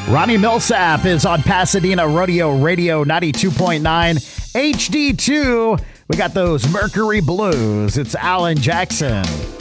Ronnie Millsap is on Pasadena Rodeo Radio 92.9 HD2. We got those Mercury Blues. It's Alan Jackson.